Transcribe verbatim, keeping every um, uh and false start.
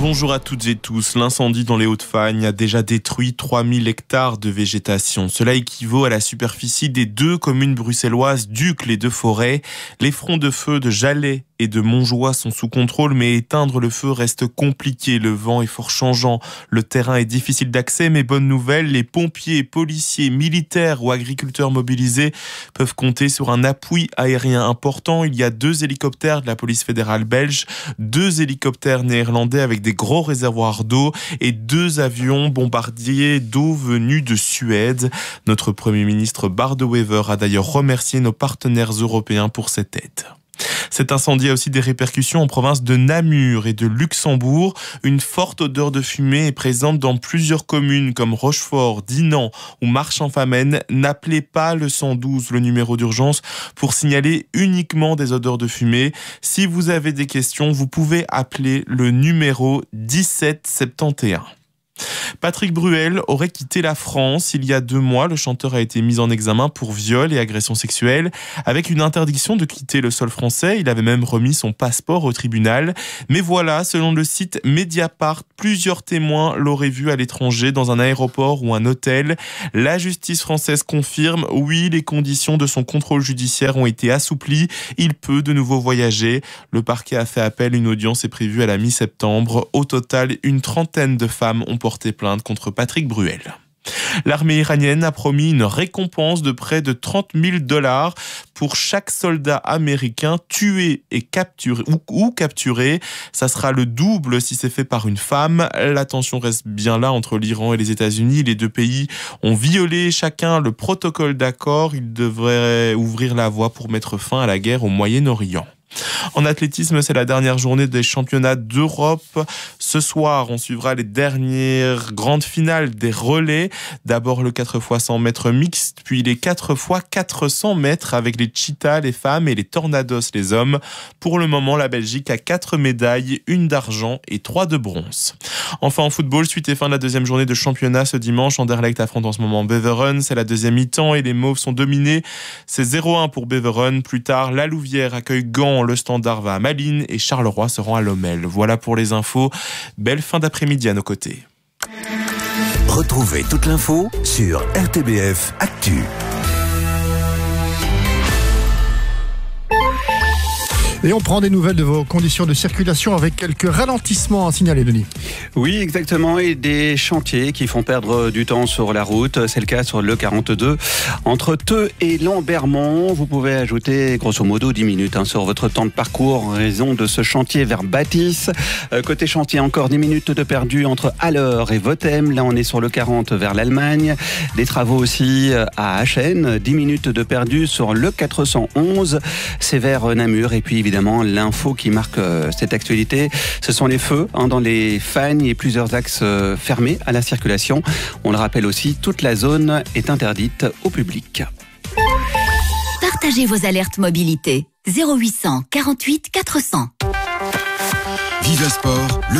Bonjour à toutes et tous. L'incendie dans les Hauts-de-Fagne a déjà détruit trois mille hectares de végétation. Cela équivaut à la superficie des deux communes bruxelloises d'Uccle et de Forêt. Les fronts de feu de Jalais et de Montjoie sont sous contrôle, mais éteindre le feu reste compliqué. Le vent est fort changeant. Le terrain est difficile d'accès, mais bonne nouvelle, les pompiers, policiers, militaires ou agriculteurs mobilisés peuvent compter sur un appui aérien important. Il y a deux hélicoptères de la police fédérale belge, deux hélicoptères néerlandais avec des gros réservoirs d'eau et deux avions bombardiers d'eau venus de Suède. Notre Premier ministre Bart De Wever a d'ailleurs remercié nos partenaires européens pour cette aide. Cet incendie a aussi des répercussions en province de Namur et de Luxembourg. Une forte odeur de fumée est présente dans plusieurs communes comme Rochefort, Dinan ou Marche-en-Famenne. N'appelez pas le cent douze, le numéro d'urgence, pour signaler uniquement des odeurs de fumée. Si vous avez des questions, vous pouvez appeler le numéro dix-sept soixante et onze. Patrick Bruel aurait quitté la France. Il y a deux mois, le chanteur a été mis en examen pour viol et agression sexuelle, avec une interdiction de quitter le sol français. Il avait même remis son passeport au tribunal. Mais voilà, selon le site Mediapart, plusieurs témoins l'auraient vu à l'étranger, dans un aéroport ou un hôtel. La justice française confirme, oui, les conditions de son contrôle judiciaire ont été assouplies. Il peut de nouveau voyager. Le parquet a fait appel. Une audience est prévue à la mi-septembre. Au total, une trentaine de femmes ont porté plainte contre Patrick Bruel. L'armée iranienne a promis une récompense de près de trente mille dollars pour chaque soldat américain tué et capturé ou, ou capturé. Ça sera le double si c'est fait par une femme. La tension reste bien là entre l'Iran et les États-Unis. Les deux pays ont violé chacun le protocole d'accord. Ils devraient ouvrir la voie pour mettre fin à la guerre au Moyen-Orient. En athlétisme, c'est la dernière journée des championnats d'Europe. Ce soir, on suivra les dernières grandes finales des relais. D'abord le quatre fois cent mètres mixte, puis les quatre fois quatre cents mètres avec les cheetahs, les femmes, et les tornados, les hommes. Pour le moment, la Belgique a quatre médailles, une d'argent et trois de bronze. Enfin, en football, suite et fin de la deuxième journée de championnat ce dimanche. Anderlecht affronte en ce moment Beveren. C'est la deuxième mi-temps et les Mauves sont dominés. C'est zéro un pour Beveren. Plus tard, la Louvière accueille Gand. Le Standard va à Malines et Charleroi se rend à Lommel. Voilà pour les infos. Belle fin d'après-midi à nos côtés. Retrouvez toute l'info sur R T B F Actu. Et on prend des nouvelles de vos conditions de circulation avec quelques ralentissements à signaler, Denis. Oui, exactement, et des chantiers qui font perdre du temps sur la route. C'est le cas sur le quarante-deux. Entre Theux et Lambermont, vous pouvez ajouter grosso modo dix minutes hein, sur votre temps de parcours en raison de ce chantier vers Bâtisse. Euh, côté chantier, encore dix minutes de perdu entre Haller et Vothème. Là, on est sur le quarante vers l'Allemagne. Des travaux aussi à Achen. dix minutes de perdu sur le quatre cent onze. C'est vers Namur. Et puis, évidemment, l'info qui marque euh, cette actualité, ce sont les feux hein, dans les Fagnes et plusieurs axes euh, fermés à la circulation. On le rappelle aussi, toute la zone est interdite au public. Partagez vos alertes mobilité. zéro huit cent quarante-huit quatre cents. Viva Sport.